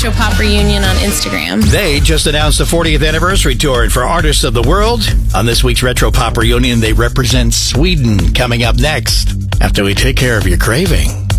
Retro Pop Reunion on Instagram. They just announced the 40th anniversary tour, and for artists of the world, on this week's Retro Pop Reunion, they represent Sweden coming up next after we take care of your craving.